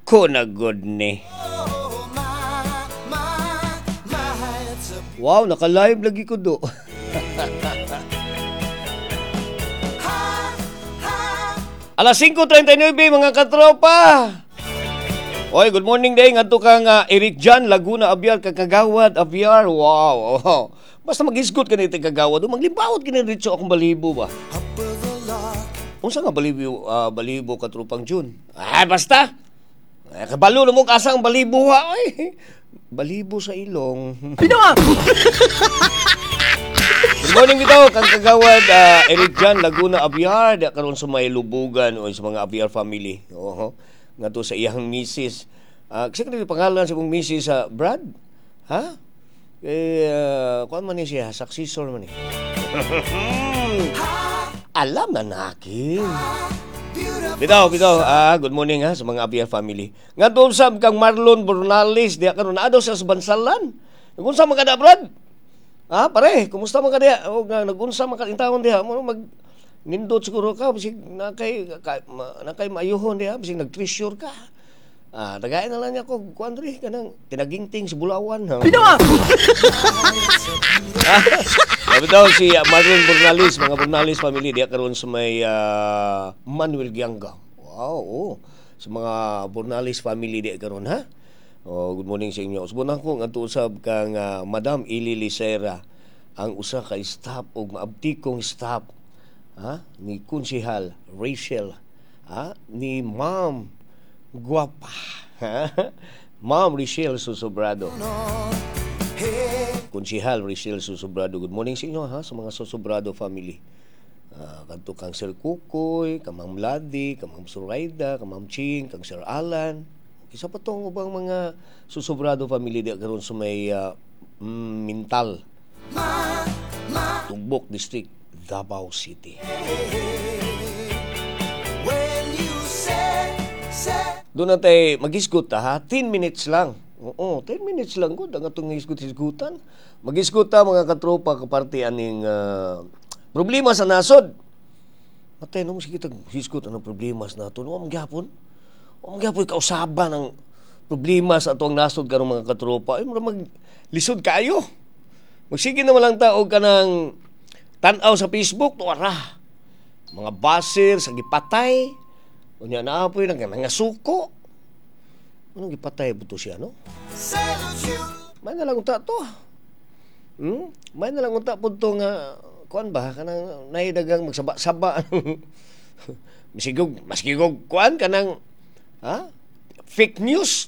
Ko na good ni. Wow, naka-live lagi ko do. Alas 5:39 mga katropa. Oy, good morning day ngadto kang Eric Jan Laguna Abiar Kagawad Abiar. Wow. Oh. Basta mag-isgot ka nito kagawad, maglibawot kini diretso akong balibo ba. Unsa nga balibo katrupang June? Basta. Kabalo na mo kasang balibo ha. Oy. Balibo sa ilong. Pinawa! Good morning bitaw kang kagawad Eric Jan Laguna Abiar da karon sa may lubugan o sa mga Abiar family. Ngadto sa iyang misis. Kasi kanila pangalan sa mong misis sa Brad? Ha? Kuan man ni siya, successor man ni. Alam na nakin. Bitaw, good morning ha sa mga Abiar family. Ngadto usab kang Marlon Bornales diya karon naa daw sa bansalan. Unsa man kada Brad? Pare, kumusta man ka diya? Nag-unsa man ka intawon diya? Nindot siguro ka, bisig nakay maayuhon diya, bisig nag-treasure ka. Tagayin na lang niya ko, kuandri, kanang tinagingting sa Bulawan. Pinawa! Sabi daw si Marlon Bornales, mga Bornales family, diya karon sa may Manuel Gianga. Wow, sa mga Bornales family diya karon ha? Good morning sa inyo. Subunan ko nga usab kang Madam Ili Licera, ang usa ka staff o maabtikong staff ni Konsehal Rachel, ni Ma'am Guapa, Ma'am Rachel Susobrado. Konsehal Rachel Susobrado. Good morning sa inyo sa mga Susobrado family. Kanto kang Sir Kukoy, kang Ma'am Ladi, kang Ma'am Suraida, kang Ma'am Ching, kang Sir Alan. Isa pa itong ubang mga Susobrado family di karon sa may Mintal, Tumbok District, Davao City. Doon natin mag-isgot 10 minutes lang. 10 minutes lang ko. Ang itong isgot-isgutan. Mag-isgot mga katropa kaparte aning problema sa nasod. Matay nung sige tag-isgot ang problema sa nato. Ang gyapon. Ang gyapon kausaban ng problema sa atong nasod karong mga katropa. Ay maglisod kayo. Magsige naman lang tao ka ng tanaw sa Facebook, tuwara. Mga basir sa gipatay. Unya na apoy nangasuko. Anong gipatay buto siya, no? May na lang unta to. May na lang unta po to nga, kuan ba? Kanang naidagang magsaba-saba. Masigog, kuan kanang, fake news.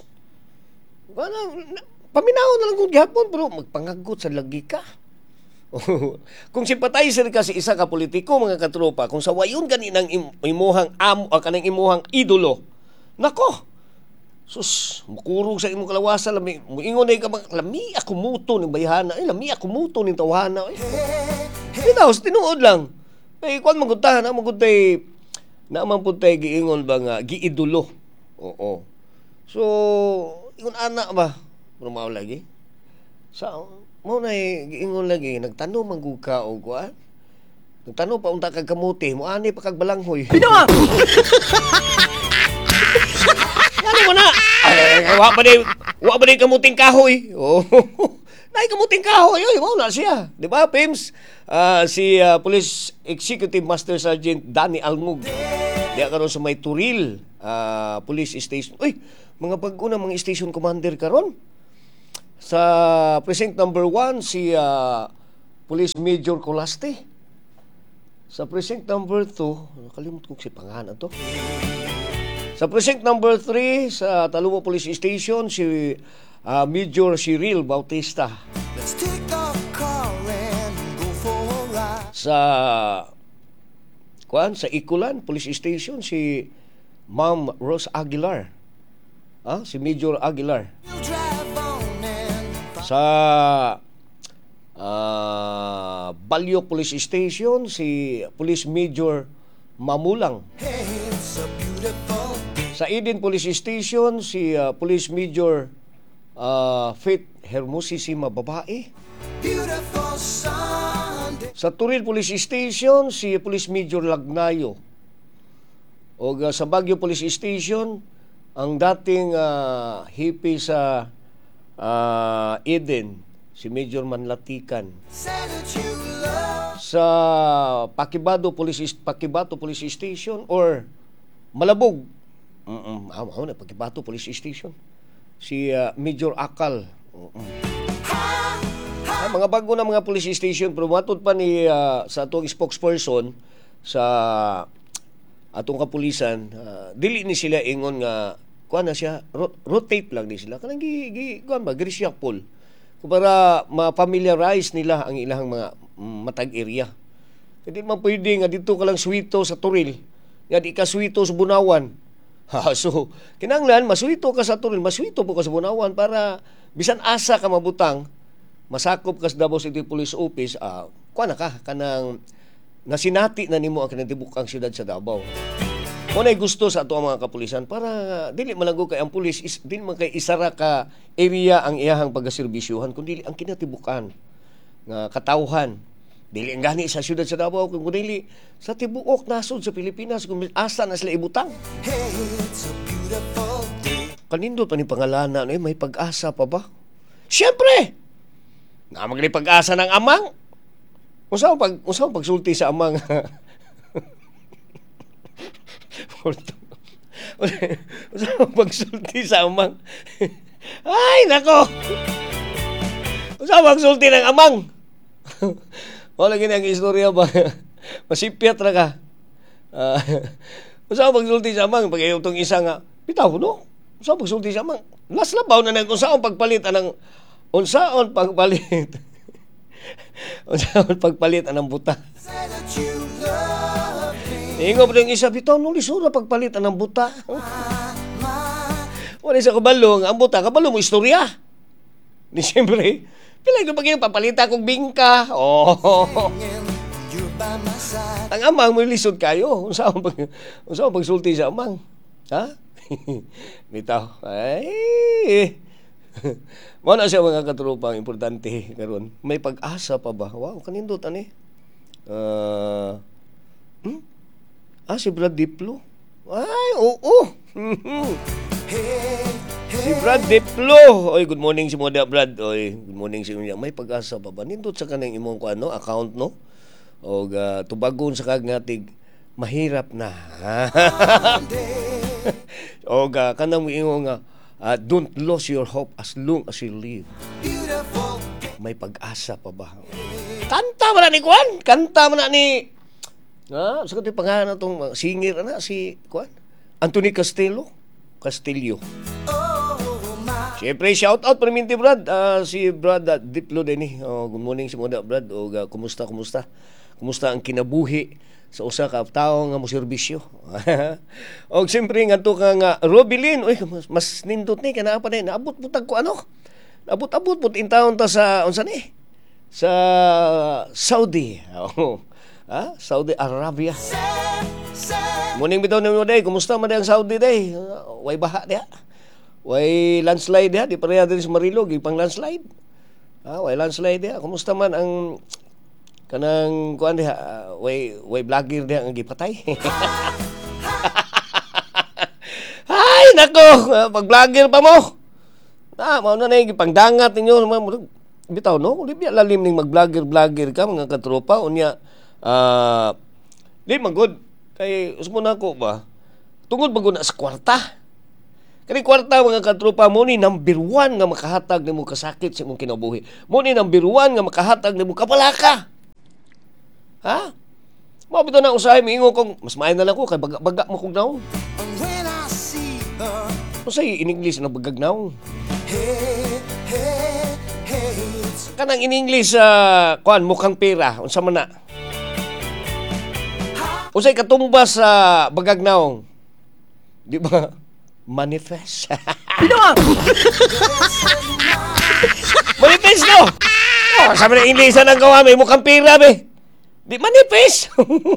Paminaw na lang kung gihapon, pero magpangagot sa lagi ka. Kung sympathizer ka sa isa ka politiko, mga katropa, kung sa wayon ganinang imuhang kanang imuhang idolo, nako, sus, mukurog sa imong kalawasan, muingon na ka bang, lami ako muto ng bayhana, lami ako muto ng tawhana. Bitaw, tinuod lang. Kuan magutahan, magutay, naaman po tayo giingon ba nga, giidolo. Oo. So, ingon anak ba? Rumao lagi. Mo na giingon lagi, nagtanong manggug ka o kuan. Nagtanong pa unta kag kamuti, mo ani pa kag balanghoy. Pinawa! Ano mo na? Wa ba day kamuting kahoy? Nay kamuting kahoy, mo na siya. Di ba, Pims? Si Police Executive Master Sergeant Danny Almug. Diya karon sa may Turil Police Station. Mga pag-una mga station commander karon. Sa precinct number 1 si Police Major Colaste. Sa precinct number 2, nakalimut ko si pangalan to. Sa precinct number 3 sa Taluma Police Station si Major Cyril Bautista. Sa Ikulan Police Station si Ma'am Rose Aguilar. Si Major Aguilar. Sa Balyo Police Station si Police Major Mamulang. Sa Eden Police Station si Police Major Faith Hermosissima babae. Sa Turil Police Station si Police Major Lagnayo. O sa Baguio Police Station ang dating hippie sa Eden, si Major Manlatikan, sa Pakibato Police Station or Malabog. Pakibato Police Station. Si Major Akal. Mga bago na mga police station, pero matod pa ni sa atong spokesperson sa atong kapulisan, dili ni sila ingon nga kuan na siya, rotate lang ni sila. Kanang kuan ba, grisyapol. Para ma-familiarize nila ang ilang mga matag area. Hindi man pwede nga dito ka lang suwito sa Turil, nga di ka suwito sa Bunawan. So, kinanglan, masuwito ka sa Turil, masuwito po ka sa Bunawan para bisan asa ka mabutang, masakop ka sa Davao City Police Office, kuan na ka, kanang nasinati na nimo ang kinatibukang siyudad sa Davao. Muna gusto sa ato ang mga kapulisan para dili malanggo kay ang pulis, dili man kay isara ka area ang iyahang pagaserbisyuhan, kundi ang kinatibukan nga katawhan. Dili ang gani sa siyudad sa Davao, kundi sa tibuok nasod sa Pilipinas kung asa na sila ibutang. Kanindot pa ni pangalanan, may pag-asa pa ba? Siyempre! Na magli pag-asa ng amang. Usaw pagsulti sa amang. Usaw pagsulti sa amang. Ay, nako. Usaw pagsulti ng amang. Wala gini ang istorya ba? Masipyat ra ka. Usaw pagsulti sa amang pag itong isa nga bitaw no. Usaw pagsulti sa amang. Last labaw na nang unsaon pagpalit anang unsaon pagpalit anang buta. Ingo pa yung isa, bitaw nung lisura pagpalit anang buta. Wala isa kabalo, ang buta, kabalo mo istorya. Di siyempre, pilay ko pag papalita kong bingka. Ang amang mo lisod kayo. Unsaon pagsulti sa amang. Ha? Bitaw. Ay... Mo na siya mga katropang importante karon. May pag-asa pa ba? Wow, kanindot ani. Si Brad Diplo. Ay, oo. Si Brad Diplo. Oy, good morning si Moda Brad. Oy, good morning si Moda. May pag-asa pa ba? Nindot sa kanang imong account no? O tubagon sa kagnatig mahirap na. O kanang ingon nga don't lose your hope as long as you live. May pag-asa pa ba? Kanta mo na ni Kwan? Kanta mo na ni... sa katong pangalan itong singer na si Kwan? Anthony Castillo. Siyempre, shout out para minti Brad. Si Brad Diplo din eh. Good morning si Moda Brad. Kumusta? Kumusta ang kinabuhi sa usa ka tawo nga mo serbisyo. Og siyempre ngadto ka nga Robilin, mas nindot ni kana pa din naabot butag ko ano. Abot in taon ta sa unsa ni? Sa Saudi. Saudi Arabia. Morning bitaw ni mo day, kumusta man ang Saudi day? Way baha dia. Way landslide dia, di pareha din sa Marilog, pang landslide. Way landslide dia. Kumusta man ang kanang kuan diha, way vlogger diha nga gipatay. Ay nako, pag-vlogger pa mo. Mao na nay gipangdangat ninyo bitaw no, di lalim ning mag-vlogger ka mga katropa unya. Di magod kay usmo na ko ba. Tungod magud na sa kwarta. Kani kwarta mga katropa mo ni number 1 nga makahatag nimo kasakit sa imong kinabuhi. Mo ni number 1 nga makahatag nimo kapalaka. Ha? Mao bitaw na usahay miingon kong mas maayo na lang ko kay baga mo kog naong. Usay in English na bagag naong. Kanang in English kuan mukhang pera unsa man na. Usay katumbas sa bagag naong. Di ba? Manifest. Manifest no. Sabi na English na gawa may mukhang pera be. Di manifest.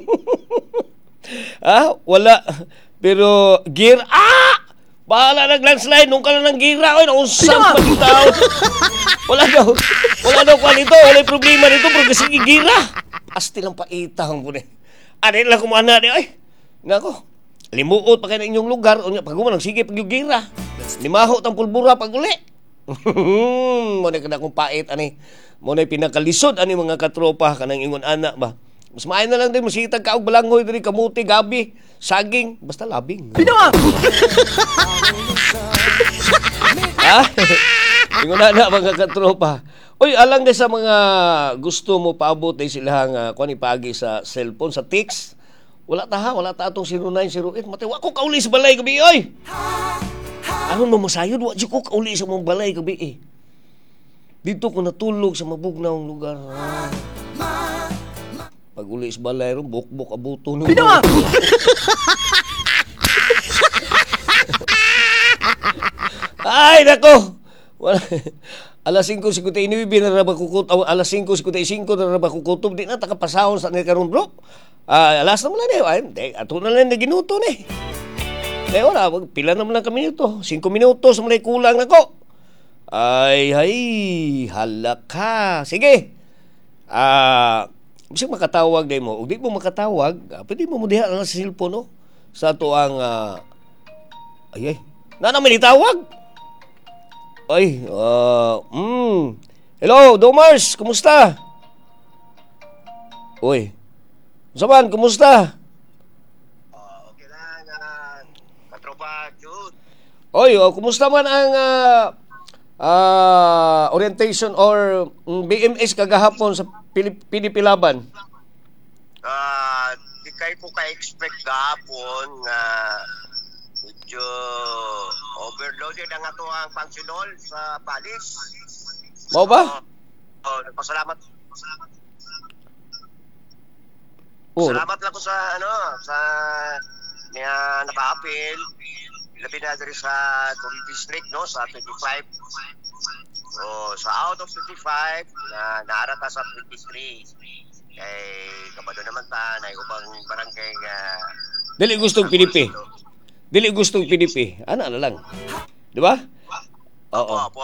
Wala. Pero gear, bahala nag-landslide nung ka na ng gira. Oy, nausap pa yung tao. Wala daw kwan ito. Wala problema nito. Pero kasi gira. Asti lang paitang po na. Ano lang kumana. Ay, nako. limuot pa kayo na inyong lugar, unya pag human sige pagyugira. Limaho tang pulbura pag uli. Mo na kada kong pait ani. Mo na pinakalisod ani mga katropa kanang ingon ana ba. Mas maayo na lang din masitag ka og balangoy diri kamuti gabi, saging, basta labing. Binawa! Ha? Ingon na mga katropa. Uy, alang na sa mga gusto mo paabot na silang kuan ipagi sa cellphone, sa text. Wala ta atong 0908. Mati, wa ko kauli sa balay gabi, oy! Aron mo masayod, wa di ko kauli sa mong balay gabi, eh. Dito ko natulog sa mabugnaong lugar. Pag uli sa balay ron, buk-buk abuto nung... Binawa! Ay, nako! Alas 5:59 na raba kukutob, alas 5:55 na raba kukutob, di na takapasahon sa ni karon bro. Alas na mo na ay, ato na lang na ginuto ni. Wala, pila naman lang kami nito. 5 minutos mo na kulang nako. Ay, halaka. Sige. Bisag makatawag day mo. Ug di mo makatawag, pwede mo diha lang sa cellphone no. Sa ato ang na naman itawag. Ay, hello, Domars, kumusta? Uy, Saban, kumusta? Okay lang, katropa, Jude. Oy, kumusta man ang orientation or BMS kagahapon sa Pinipilaban? Di kayo ko ka-expect gahapon nga medyo overloaded ang ato ang functional sa Palis. Mao ba? Nagpasalamat. Salamat lang ko sa sa niya naka-appeal. Labi na diri sa Turi District no sa 25. So sa out of 25 na naarata sa 23. Kay kabado naman ta na ubang barangay nga dili gustong PDP. Dili gustong PDP. Ana na lang. Di ba? Oo. Opo.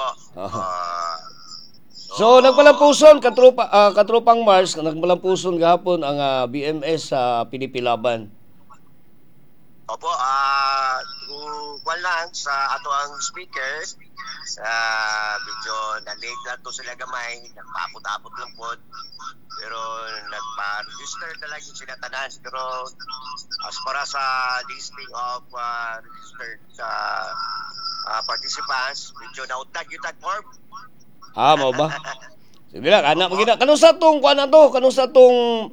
So nagmalampuson katropang Mars, nagmalampuson gahapon ang BMS sa Pinipilaban. Opo, kung lang sa ato ang speaker, medyo na-late lang to sila gamay, nagpaapot-apot lang po. Pero nagpa-register na lang yung sinatanan. Pero as para sa listing of registered participants, medyo nautag yung tag form. Mao ba? Sige lang, anak mo gina. Kanong sa tong kuan na to? Kanong sa tong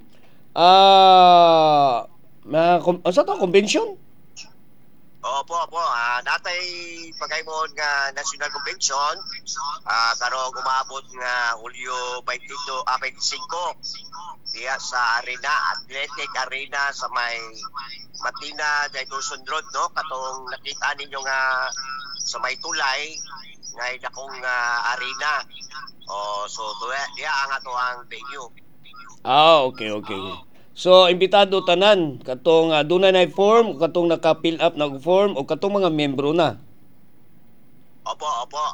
sa tong convention? Opo. Natay pagkaymon nga National Convention, karong umabot nga Hulyo 25 diya sa Arena, Athletic Arena sa may Matina, Daytoson Road, no? Katong nakita ninyo nga sa may tulay, nga dakong arena. So diya ang ato ang venue. Okay. So, imbitado tanan katong dunay na form, katong naka-fill up na form o katong mga membro na. Opo.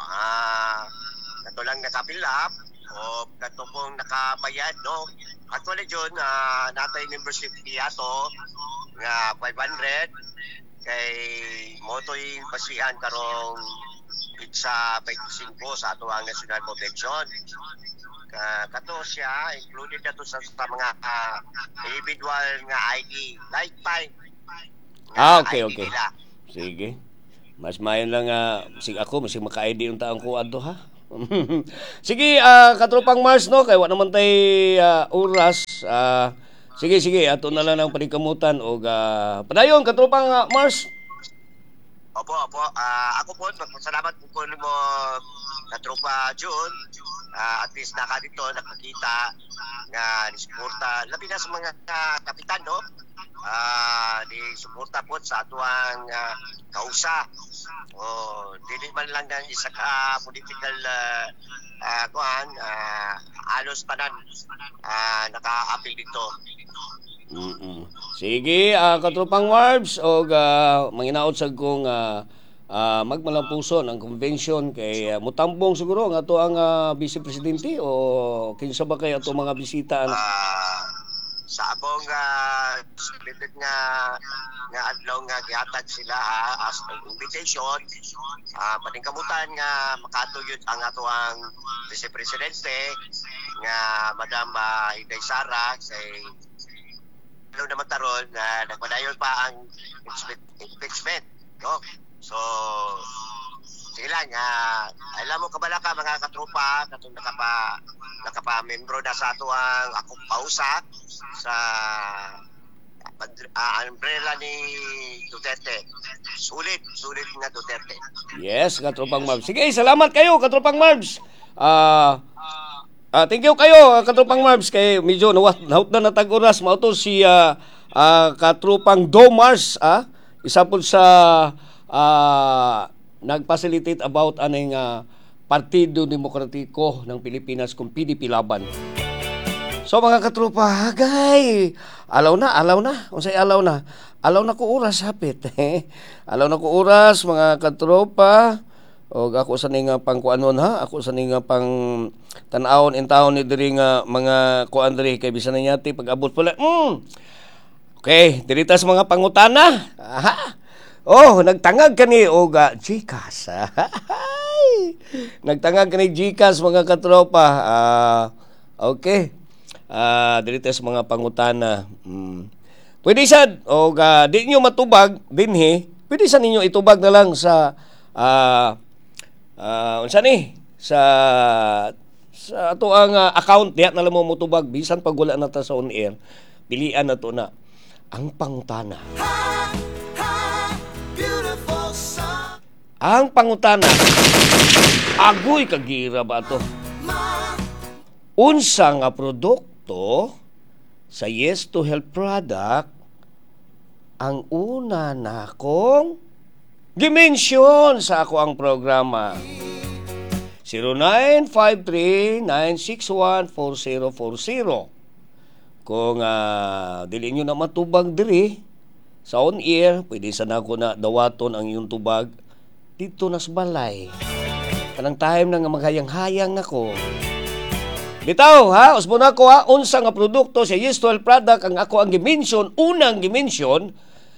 Kato lang naka-fill up o kato pong nakabayad, no? Actually, John, natay membership fee ato nga 500 kay motoy basihan karong sa 25 sa ato ang National Convention. Kato siya, included na to sa mga individual nga ID, lifetime. Okay. Nila. Sige. Mas mayon lang sig ako, masig maka-ID yung taong ko adto ha. Sige, katropang Mars no, kay wa naman tay oras. Sige, ato na lang ang panikamutan og padayon katropang Mars. Opo. Ako po, magpasalamat po mo katropa June. At least nakakita nga nisuporta labi na sa mga kapitan, no? Di suporta po sa atuang kausa. Dili man lang ng isa ka political alos tanan naka-appeal dito. Sige, katropang Warbs og manginaot sa kong magmalampuson ang convention kay mutambong siguro nga ato ang vice presidente o kinsa ba kay ato mga bisita sa akong limited nga adlaw nga gihatag sila as an invitation, paningkamutan nga makatuyod ang ato ang Vice Presidente nga Madam Inday Sara say naman taron na nagpadayon pa ang impeachment, no? So sige lang, alam mo kabala ka mga katropa katong nakapa-membro na sa ato ang akong pausa sa umbrella ni Duterte. Sulit nga Duterte. Yes, Katropang Marbs. Sige, salamat kayo, Katropang Marbs. Thank you kayo, Katropang Marbs. Kay medyo naut na natag-oras. Mauto si Katropang Domars. Isa po sa nag-facilitate about aning Partido Demokratiko ng Pilipinas kung PDP Laban. So mga katropa, hagay. Alaw na. Unsay alaw na? Alaw na ko oras hapit. Alaw na ko oras mga katropa. O ako sa ning pangkuanon ha. Ako sa ning pang tan-awon in taon ni diri nga mga kuan diri kay bisan na nyati pag abot pala. Okay, dirita sa mga pangutana. Nagtangag kani og Gcash. Nagtangag kani Gcash mga katropa. Okay. Dito sa mga pangutana. Pwede sad o di nyo matubag dinhi, pwede sa ninyo itubag na lang sa unsa ni sa ato ang account diha na lang mo mutubag bisan pag wala na ta sa on air. Pilian na to na ang pangutana. Ang pangutana. Agoy kagira ba to? Unsa nga produkto sa Yes to Health product ang una na akong gimension sa ako ang programa. 0953-961-4040. Kung dili nyo na matubag diri sa on air, pwede sana ako na dawaton ang iyong tubag dito na sa balay. Kanang time na nga maghayang-hayang nako. Bitaw usbo na ko unsa nga produkto sa Yes to Health product ang ako ang gimension, unang gimension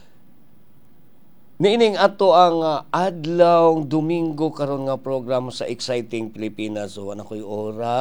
niining ato ang adlaw Domingo karon nga program sa Exciting Pilipinas. So wala na ko'y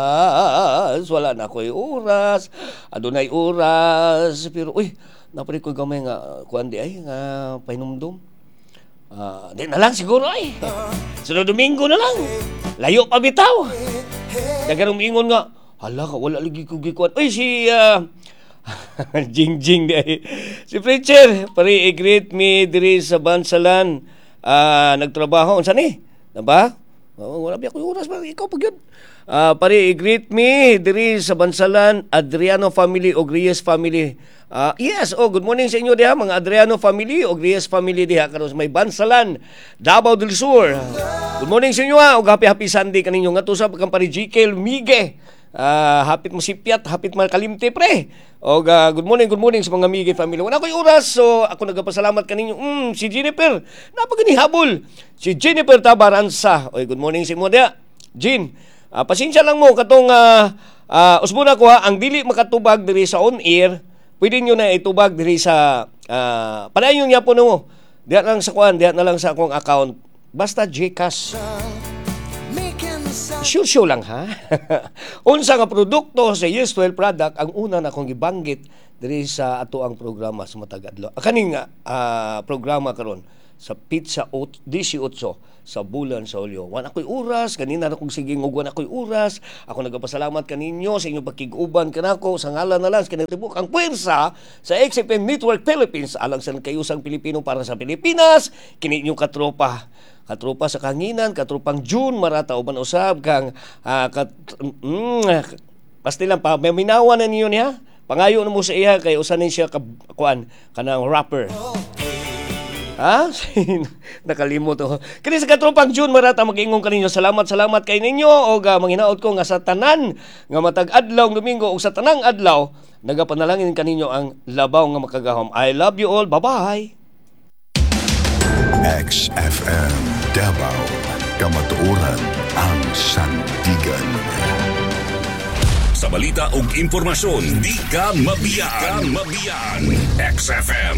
oras, adunay oras, pero napari ko gamay nga kuan di ay nga pahinumdum. Di na lang siguro ay. Sunod Domingo na lang. Layo pa bitaw. Dagan umingon nga, hala ka, wala lagi ko gikuan. Si Jingjing di. Si Preacher, pari i-greet me diri sa Bansalan. Nagtrabaho. Unsa ni? Naba? Wala biya ko oras ba? Ikaw pag yun. Pari i-greet me diri sa Bansalan, Adriano family o Grias family. Yes, good morning sa inyo diha, mga Adriano family o Grias family diha karon sa may Bansalan, Davao del Sur. Good morning sa inyo og happy Sunday kaninyo nga tusab kang pari GK Mige. Hapit mo sipyat, hapit makalimte pre. O good morning sa mga Migi family. Wala ko'y oras, so ako nagpasalamat kaninyo. Si Jennifer, napaginihabol. Si Jennifer Tabaransa. Good morning sa mo dia. Jean, pasensya lang mo katong usbo na ko ang dili makatubag diri sa on air. Pwede nyo na itubag diri sa padayon niya po no. Diha na lang sa kuan, diha na lang sa akong account. Basta Gcash. Sure lang ha. Unsa nga produkto sa Yes to Health product ang una na akong gibanggit diri sa ato ang programa sa matag adlaw. Kaning programa karon sa Pizza 18 sa bulan sa Hulyo. Wan ako'y oras, kanina na kong sige ngugwan ako'y oras. Ako nagpasalamat kaninyo sa inyong pagkiguban kanako sa ngalan na lang kinatibuk ang puwersa sa XFM Network Philippines alang sa kayusang Pilipino para sa Pilipinas. Kini inyong katropa sa Kanginan, katropang June Marata uban usab kang basta lang pa may minawan na niyo niya. Pangayo na mo sa iya kay usanin siya kuan kanang rapper. Nakalimot ko. Kini sa katropang June Marata mag-ingon kaninyo salamat kay ninyo og manghinaot ko nga sa tanan nga matag adlaw Domingo ug sa tanang adlaw nagapanalangin kaninyo ang labaw nga makagahom. I love you all. Bye-bye. XFM Davao, kamatuoran ang sandigan. Sa balita ug impormasyon, di ka mabiyaan. XFM